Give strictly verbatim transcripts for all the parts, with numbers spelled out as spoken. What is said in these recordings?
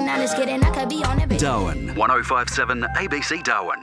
Nah, just kidding, I could be on every... Darwin, one oh five point seven A B C Darwin.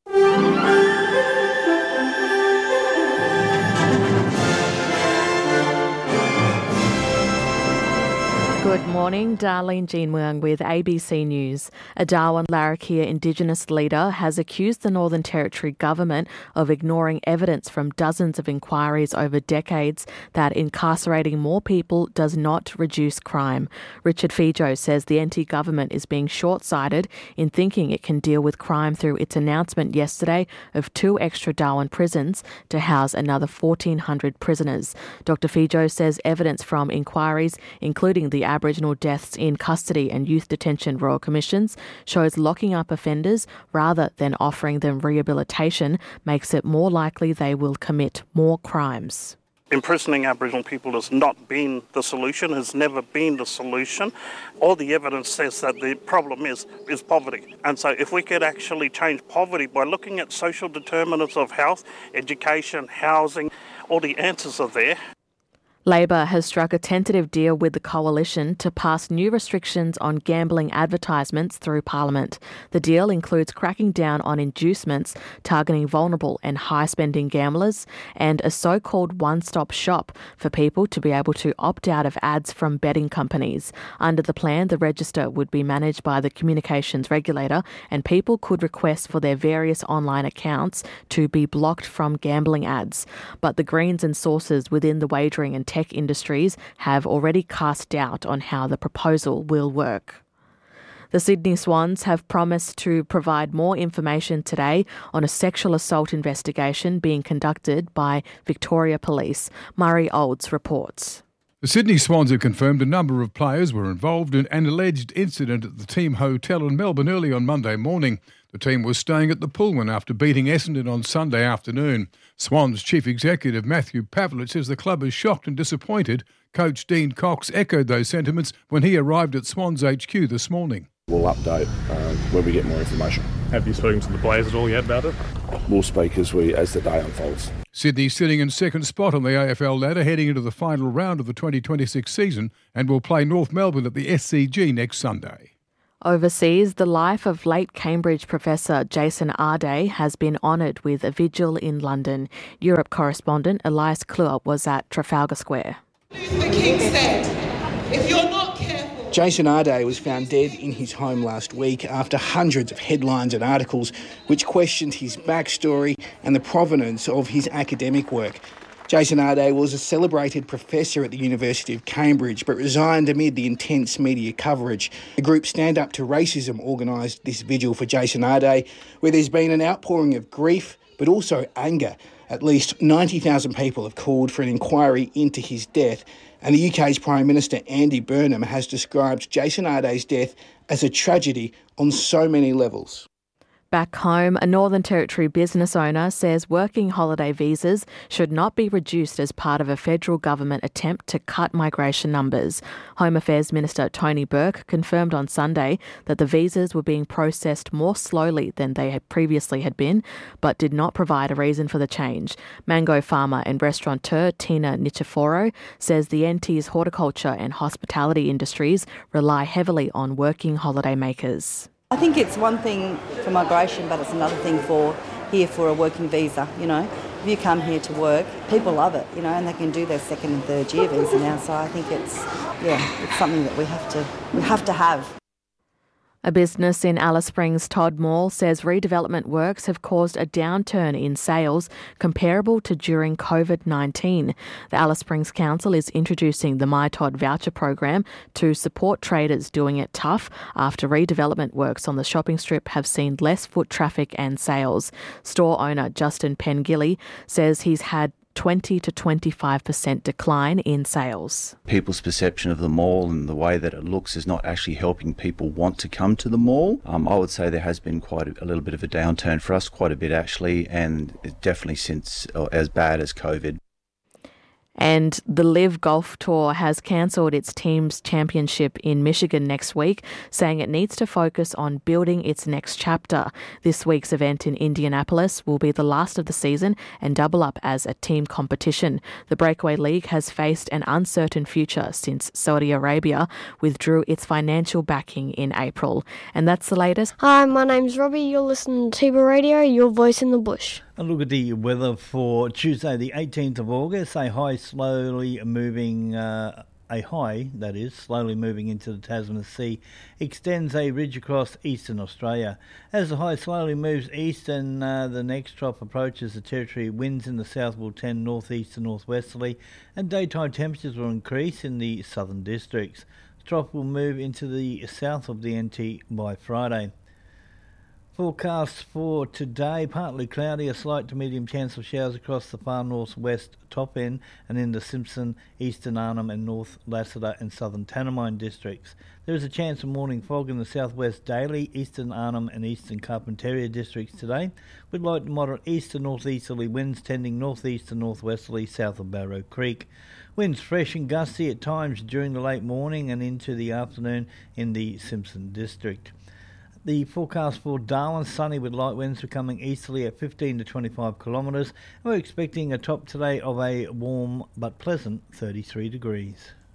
Good morning, Darlene Jean Muang with A B C News. A Darwin Larrakia Indigenous leader has accused the Northern Territory government of ignoring evidence from dozens of inquiries over decades that incarcerating more people does not reduce crime. Richard Fijo says the N T government is being short-sighted in thinking it can deal with crime through its announcement yesterday of two extra Darwin prisons to house another fourteen hundred prisoners. Doctor Fijo says evidence from inquiries, including the Aboriginal deaths in custody and youth detention royal commissions, shows locking up offenders rather than offering them rehabilitation makes it more likely they will commit more crimes. Imprisoning Aboriginal people has not been the solution, has never been the solution. All the evidence says that the problem is, is poverty. And so if we could actually change poverty by looking at social determinants of health, education, housing, all the answers are there. Labor has struck a tentative deal with the Coalition to pass new restrictions on gambling advertisements through Parliament. The deal includes cracking down on inducements targeting vulnerable and high-spending gamblers and a so-called one-stop shop for people to be able to opt out of ads from betting companies. Under the plan, the register would be managed by the communications regulator and people could request for their various online accounts to be blocked from gambling ads. But the Greens and sources within the wagering and tech industries have already cast doubt on how the proposal will work. The Sydney Swans have promised to provide more information today on a sexual assault investigation being conducted by Victoria Police. Murray Olds reports. The Sydney Swans have confirmed a number of players were involved in an alleged incident at the team hotel in Melbourne early on Monday morning. The team was staying at the Pullman after beating Essendon on Sunday afternoon. Swans Chief Executive Matthew Pavlich says the club is shocked and disappointed. Coach Dean Cox echoed those sentiments when he arrived at Swans H Q this morning. We'll update um, when we get more information. Have you spoken to the players at all yet about it? We'll speak as we as the day unfolds. Sydney sitting in second spot on the A F L ladder heading into the final round of the twenty twenty-six season and will play North Melbourne at the S C G next Sunday. Overseas, the life of late Cambridge professor Jason Arday has been honoured with a vigil in London. Europe correspondent Elias Kluwer was at Trafalgar Square. The King said, if you're not careful... Jason Arday was found dead in his home last week after hundreds of headlines and articles which questioned his backstory and the provenance of his academic work. Jason Arday was a celebrated professor at the University of Cambridge but resigned amid the intense media coverage. The group Stand Up to Racism organised this vigil for Jason Arday, where there's been an outpouring of grief but also anger. At least ninety thousand people have called for an inquiry into his death, and the U K's Prime Minister Andy Burnham has described Jason Arday's death as a tragedy on so many levels. Back home, a Northern Territory business owner says working holiday visas should not be reduced as part of a federal government attempt to cut migration numbers. Home Affairs Minister Tony Burke confirmed on Sunday that the visas were being processed more slowly than they had previously had been, but did not provide a reason for the change. Mango farmer and restaurateur Tina Nichiforo says the N T's horticulture and hospitality industries rely heavily on working holiday makers. I think it's one thing for migration, but it's another thing for here for a working visa, you know. If you come here to work, people love it, you know, and they can do their second and third year visa now. So I think it's, yeah, it's something that we have to, we have to have. A business in Alice Springs Todd Mall says redevelopment works have caused a downturn in sales comparable to during COVID nineteen. The Alice Springs Council is introducing the My Todd voucher program to support traders doing it tough after redevelopment works on the shopping strip have seen less foot traffic and sales. Store owner Justin Pengilly says he's had twenty to twenty-five percent decline in sales. People's perception of the mall and the way that it looks is not actually helping people want to come to the mall. Um, I would say there has been quite a, a little bit of a downturn for us, quite a bit actually, and definitely since uh, as bad as COVID. And the Live Golf Tour has cancelled its team's championship in Michigan next week, saying it needs to focus on building its next chapter. This week's event in Indianapolis will be the last of the season and double up as a team competition. The Breakaway League has faced an uncertain future since Saudi Arabia withdrew its financial backing in April. And that's the latest. Hi, my name's Robbie. You're listening to Tiba Radio, your voice in the bush. A look at the weather for Tuesday the eighteenth of August. A high slowly moving, uh, a high that is, slowly moving into the Tasman Sea, extends a ridge across eastern Australia. As the high slowly moves east and uh, the next trough approaches the territory, winds in the south will tend northeast to northwesterly and daytime temperatures will increase in the southern districts. The trough will move into the south of the N T by Friday. Forecast for today, partly cloudy, a slight to medium chance of showers across the far northwest top end and in the Simpson, Eastern Arnhem and North Lassiter and Southern Tanami districts. There is a chance of morning fog in the southwest Daly, Eastern Arnhem and Eastern Carpentaria districts today, with light to moderate east to northeasterly winds tending northeast to northwesterly south of Barrow Creek. Winds fresh and gusty at times during the late morning and into the afternoon in the Simpson district. The forecast for Darwin, sunny with light winds becoming easterly at fifteen to twenty-five kilometres. We're expecting a top today of a warm but pleasant thirty-three degrees.